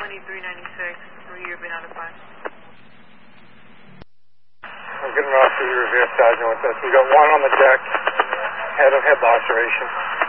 2396, you've been notified. I'm getting off the Revere Sergeant with us. We got one on the deck, head of head laceration.